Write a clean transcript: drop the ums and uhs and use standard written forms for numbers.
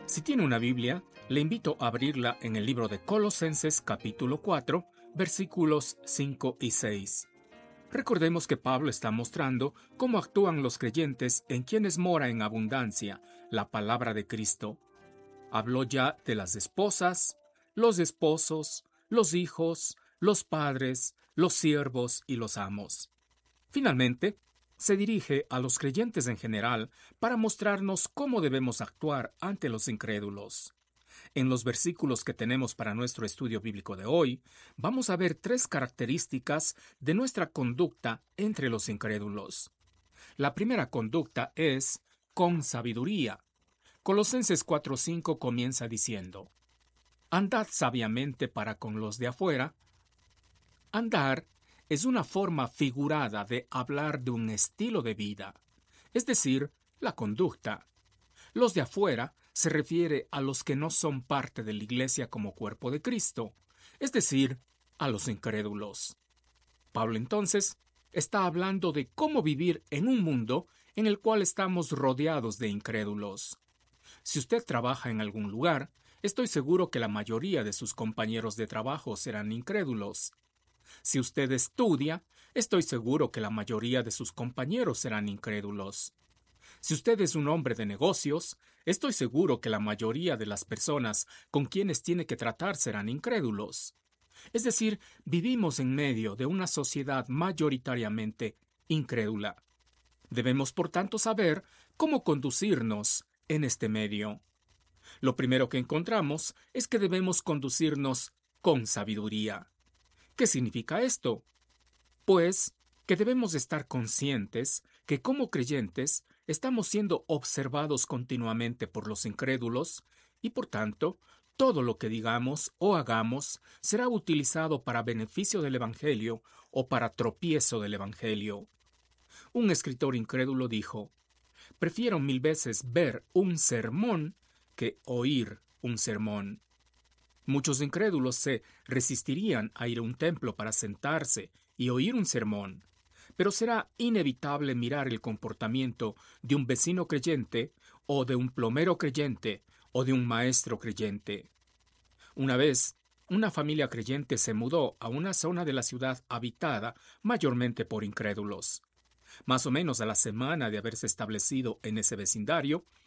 Si tiene una Biblia, le invito a abrirla en el libro de Colosenses capítulo 4, versículos 5 y 6. Recordemos que Pablo está mostrando cómo actúan los creyentes en quienes mora en abundancia la palabra de Cristo. Habló ya de las esposas, los esposos, los hijos, los padres, los siervos y los amos. Finalmente, se dirige a los creyentes en general para mostrarnos cómo debemos actuar ante los incrédulos. En los versículos que tenemos para nuestro estudio bíblico de hoy, vamos a ver tres características de nuestra conducta entre los incrédulos. La primera conducta es con sabiduría. Colosenses 4:5 comienza diciendo: Andad sabiamente para con los de afuera. Andar es una forma figurada de hablar de un estilo de vida, es decir, la conducta. Los de afuera se refiere a los que no son parte de la iglesia como cuerpo de Cristo, es decir, a los incrédulos. Pablo entonces está hablando de cómo vivir en un mundo en el cual estamos rodeados de incrédulos. Si usted trabaja en algún lugar, estoy seguro que la mayoría de sus compañeros de trabajo serán incrédulos. Si usted estudia, estoy seguro que la mayoría de sus compañeros serán incrédulos. Si usted es un hombre de negocios, estoy seguro que la mayoría de las personas con quienes tiene que tratar serán incrédulos. Es decir, vivimos en medio de una sociedad mayoritariamente incrédula. Debemos, por tanto, saber cómo conducirnos en este medio. Lo primero que encontramos es que debemos conducirnos con sabiduría. ¿Qué significa esto? Pues que debemos estar conscientes que como creyentes estamos siendo observados continuamente por los incrédulos y, por tanto, todo lo que digamos o hagamos será utilizado para beneficio del Evangelio o para tropiezo del Evangelio. Un escritor incrédulo dijo: prefiero 1000 veces ver un sermón que oír un sermón. Muchos incrédulos se resistirían a ir a un templo para sentarse y oír un sermón, pero será inevitable mirar el comportamiento de un vecino creyente o de un plomero creyente o de un maestro creyente. Una vez, una familia creyente se mudó a una zona de la ciudad habitada mayormente por incrédulos. Más o menos a la semana de haberse establecido en ese vecindario,